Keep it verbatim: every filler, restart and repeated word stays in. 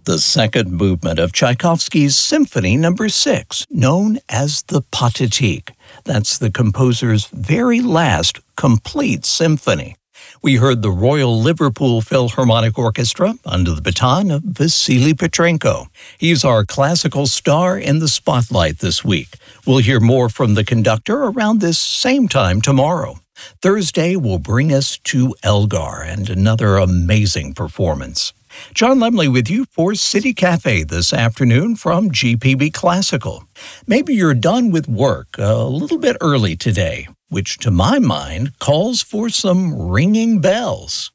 the second movement of Tchaikovsky's Symphony Number six, known as the Pathetique. That's the composer's very last complete symphony. We heard the Royal Liverpool Philharmonic Orchestra under the baton of Vasily Petrenko. He's our classical star in the spotlight this week. We'll hear more from the conductor around this same time tomorrow. Thursday will bring us to Elgar and another amazing performance. John Lemley with you for City Cafe this afternoon from G P B Classical. Maybe you're done with work a little bit early today, which to my mind calls for some ringing bells.